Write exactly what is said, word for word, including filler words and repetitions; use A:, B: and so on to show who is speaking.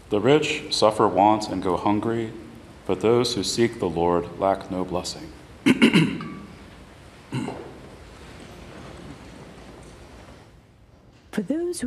A: The rich suffer want and go hungry, but those who seek the Lord lack no blessing.
B: For those who